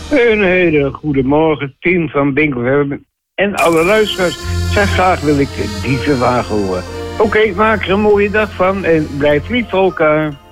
Een hele goede morgen, Tim van Binkel. En alle luisteraars, zeg graag wil ik de Dievenwagen horen. Oké, maak er een mooie dag van en blijf lief voor elkaar.